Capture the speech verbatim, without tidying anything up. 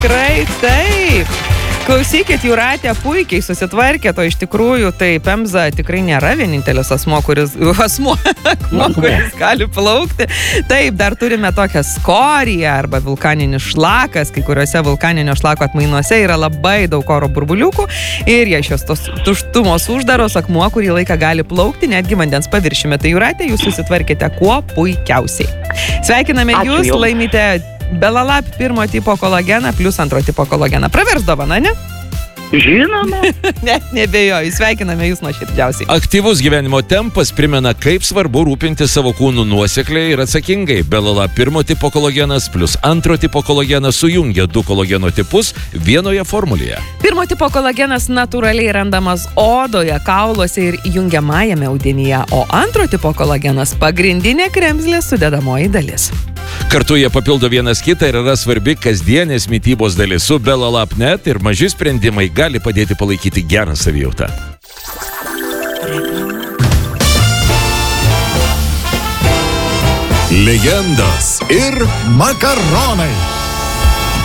Tikrai taip. Klausykit, Jūratė puikiai susitvarkė, to iš tikrųjų, tai Pemza tikrai nėra vienintelis asmo, kuris, asmo, akmuo, kuris gali plaukti. Taip, dar turime tokią skoriją arba vulkaninis šlakas, kai kuriuose vulkaninio šlako atmainuose yra labai daug oro burbuliukų ir jie šios tos tuštumos uždaros akmuo, kurį laiką gali plaukti, netgi vandens paviršiumi. Tai Jūratė, jūs susitvarkėte kuo puikiausiai. Sveikiname Ačiū jūs, jums. laimite Belalab pirmo tipo kolageną plus antro tipo kolageną. Pravers dovana, ne? Žinoma. Net nebejoju, sveikiname jūs nuoširdžiausiai. Aktyvus gyvenimo tempas primena, kaip svarbu rūpinti savo kūnų nuosekliai ir atsakingai. Belalab pirmo tipo kolagenas plus antro tipo kolagenas sujungia du kolageno tipus vienoje formulėje. Pirmo tipo kolagenas natūraliai randamas odoje, kauluose ir jungiamajame audinyje, o antro tipo kolagenas pagrindinė kremzlės sudedamoji dalis. Kartu jie papildo vienas kitą ir yra svarbi kasdienės mitybos dalis. Su Belalab net ir maži sprendimai gali padėti palaikyti gerą savijautą. Legendos ir makaronai.